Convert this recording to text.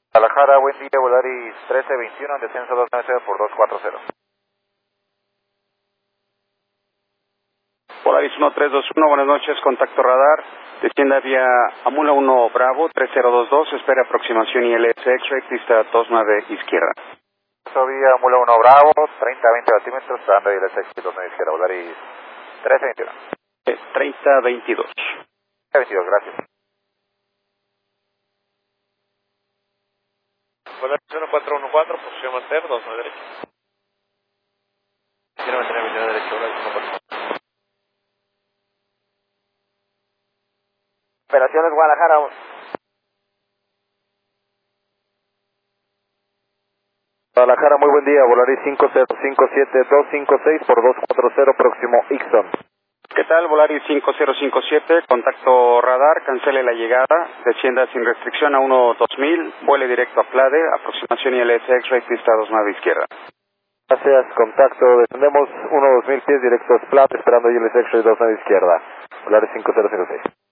Guadalajara, buen día, Volaris 1321, en descenso 290 por 240. Volaris 1321, buenas noches, contacto radar, descienda vía Amula 1 Bravo, 3022, espera aproximación ILS X-Ray, pista 29 izquierda. Vía Mula 1 Bravo, 30-20 batímetros, esperando ILS X-Ray 29 izquierda, Volaris 1321. 3022. 22, gracias. Volaris 1414, posición manter, 29 derecho. Quiero mantener 29 derecho, Volaris 1414. Operaciones Guadalajara. Guadalajara, muy buen día, Volaris 5057-256 por 240, próximo Ixon. ¿Qué tal, Volaris 5057, contacto radar, cancele la llegada, descienda sin restricción a 12000, vuele directo a Plade, aproximación ILS X-Ray, pista 29 izquierda. Gracias, contacto, descendemos 1-2000 pies directo a Splat, esperando ILS X-Ray 29 izquierda, Volaris 5056.